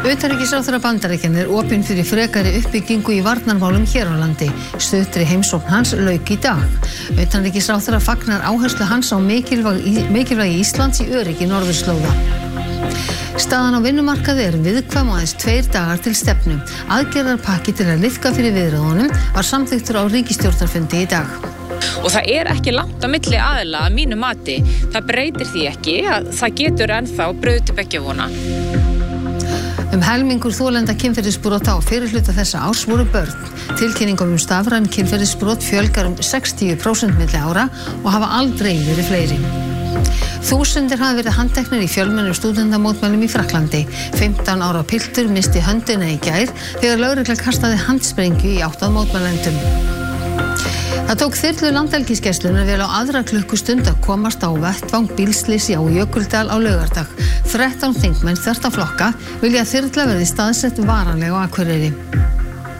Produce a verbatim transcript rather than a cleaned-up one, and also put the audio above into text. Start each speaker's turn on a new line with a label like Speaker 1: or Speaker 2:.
Speaker 1: Utanríkisráðherra Bandaríkjanna er opinn fyrir frekari uppbyggingu í varnarmálum hér á landi. Stuttri heimsókn hans lauk í dag. Utanríkisráðherra fagnar áherslu hans á mikilvægi, mikilvægi Íslands í öryggi norðurslóða. Staðan á vinnumarkaði er viðkvæm og aðeins tveir dagar til stefnu. Aðgerðarpakki til að liðka fyrir viðræðunum var samþykktur á ríkisstjórnarfundi í dag.
Speaker 2: Og það er ekki langt á milli aðila að mínu mati. Það breytir því ekki að það getur ennþá brauð til beggja vona.
Speaker 1: Um helmingur þolenda kynferðisbrota á fyrirhluta þessa árs voru börn. Tilkynningum um stafræn kynferðisbrot fjölgar um sextíu prósent milli ára og hafa aldrei verið fleiri. Þúsundir hafa verið handteknir í fjölmennum stúdendamótmælum í Frakklandi. fimmtán ára piltur missti höndina í gær þegar lögregla kastaði handsprengju í átt að mótmælendum. Það tók þyrlu Landhelgisgæslunnar vel á aðra klukkustund að komast á vettvang bílslysi á Jökuldal á laugardag. þrettán þingmenn þvert á flokka vilja að þyrla verði staðsett varanlega á Akureyri.